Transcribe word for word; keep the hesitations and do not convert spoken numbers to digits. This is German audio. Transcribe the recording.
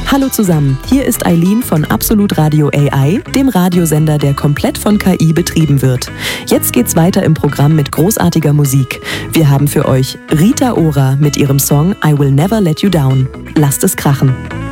Hallo zusammen, hier ist Eileen von Absolut Radio A I, dem Radiosender, der komplett von K I betrieben wird. Jetzt geht's weiter im Programm mit großartiger Musik. Wir haben für euch Rita Ora mit ihrem Song I Will Never Let You Down. Lasst es krachen.